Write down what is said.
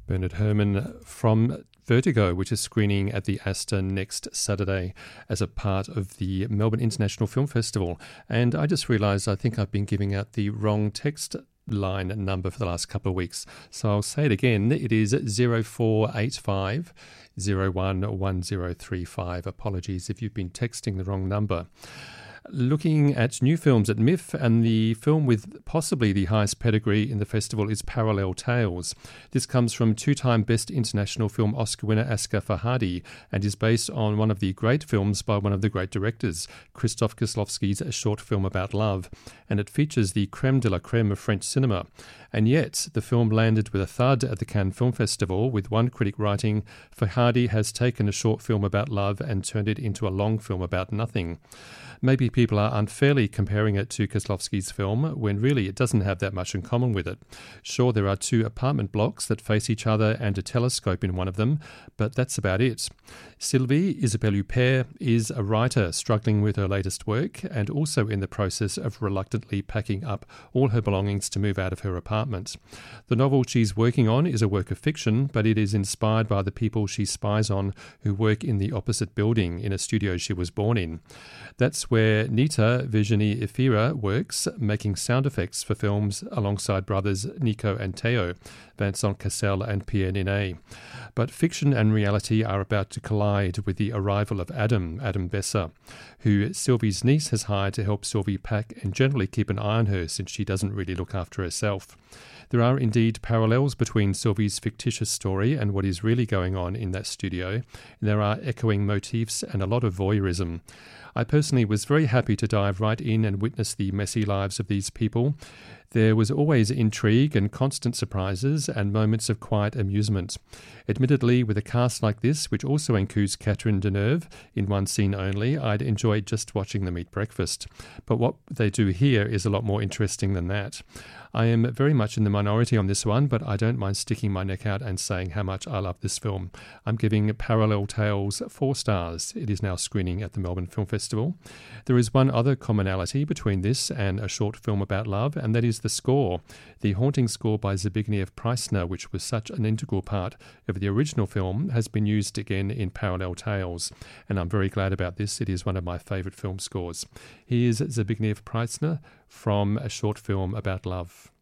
Bernard Herrmann from Vertigo, which is screening at the Astor next Saturday as a part of the Melbourne International Film Festival. And I just realised I think I've been giving out the wrong text line number for the last couple of weeks. So I'll say it again. It is 0485 011035. Apologies if you've been texting the wrong number. Looking at new films at MIFF, and the film with possibly the highest pedigree in the festival is Parallel Tales. This comes from two-time Best International Film Oscar winner Asghar Farhadi and is based on one of the great films by one of the great directors, Krzysztof Kieślowski's short film about love, and it features the creme de la creme of French cinema. And yet, the film landed with a thud at the Cannes Film Festival, with one critic writing, "Farhadi has taken a short film about love and turned it into a long film about nothing." Maybe people are unfairly comparing it to Kieślowski's film, when really it doesn't have that much in common with it. Sure, there are two apartment blocks that face each other and a telescope in one of them, but that's about it. Sylvie Isabelle Huppert is a writer struggling with her latest work and also in the process of reluctantly packing up all her belongings to move out of her apartment. The novel she's working on is a work of fiction, but it is inspired by the people she spies on who work in the opposite building in a studio she was born in. That's where Nita Virginie Efira works, making sound effects for films alongside brothers Nico and Theo, Vincent Cassel and Pierre Ninet. But fiction and reality are about to collide with the arrival of Adam Besser, who Sylvie's niece has hired to help Sylvie pack and generally keep an eye on her since she doesn't really look after herself. There are indeed parallels between Sylvie's fictitious story and what is really going on in that studio, and there are echoing motifs and a lot of voyeurism. I personally was very happy to dive right in and witness the messy lives of these people. There was always intrigue and constant surprises and moments of quiet amusement. Admittedly, with a cast like this, which also includes Catherine Deneuve in one scene only, I'd enjoy just watching them eat breakfast. But what they do here is a lot more interesting than that. I am very much in the minority on this one, but I don't mind sticking my neck out and saying how much I love this film. I'm giving Parallel Tales 4 stars. It is now screening at the Melbourne Film Festival. There is one other commonality between this and a short film about love, and that is the score. The haunting score by Zbigniew Preissner, which was such an integral part of the original film, has been used again in Parallel Tales, and I'm very glad about this. It is one of my favourite film scores. Here's Zbigniew Preissner from a short film about love.